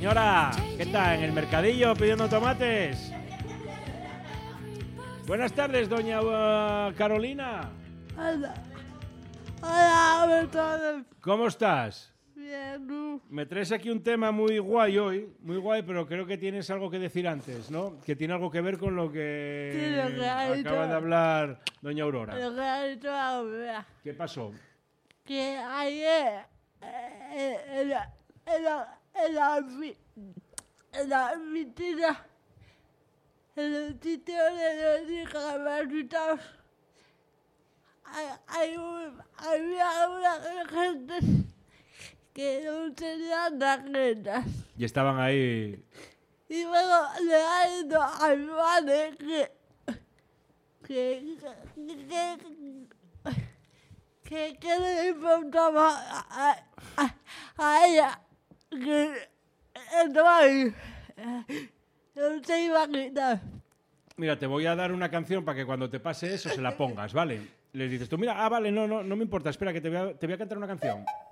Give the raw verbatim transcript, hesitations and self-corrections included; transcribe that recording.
Señora, ¿qué tal? ¿En el mercadillo pidiendo tomates? Buenas tardes, doña uh, Carolina. Hola. Hola, Bertone. ¿Cómo estás? Bien, ¿tú? Me traes aquí un tema muy guay hoy, muy guay, pero creo que tienes algo que decir antes, ¿no? Que tiene algo que ver con lo que, Sí, lo que ha dicho. acaba de hablar doña Aurora. Lo que ha dicho la Aurora. ¿Qué pasó? Que ayer eh, en la en la en la ofi- en la oficina, en el sitio de los discapacitados, hay, hay un, había una gente que no tenía tarjetas. Y estaban ahí. Y luego le ha ido a mi madre que, que, que, que, que le importaba a, a, a ella que estaba ahí. No se iba a quitar. Mira, te voy a dar una canción para que cuando te pase eso se la pongas, ¿vale? Les dices tú, mira, ah, vale, no, no, no me importa, espera que te voy a, te voy a cantar una canción.